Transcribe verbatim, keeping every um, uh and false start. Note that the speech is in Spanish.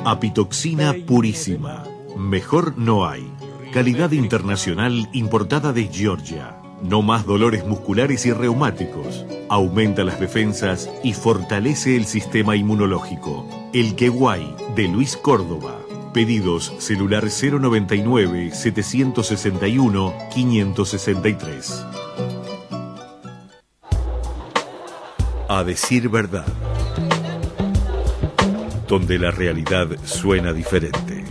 Apitoxina purísima. Mejor no hay. Calidad internacional importada de Georgia. No más dolores musculares y reumáticos. Aumenta las defensas y fortalece el sistema inmunológico. El Queguay de Luis Córdoba. Pedidos celular cero noventa y nueve, setecientos sesenta y uno, quinientos sesenta y tres. A decir verdad. Donde la realidad suena diferente.